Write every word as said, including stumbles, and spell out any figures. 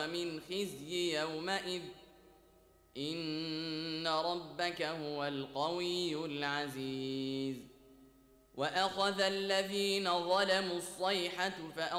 من خزي يومئذ إن ربك هو القوي العزيز. وأخذ الذين ظلموا الصيحة فأصبحوا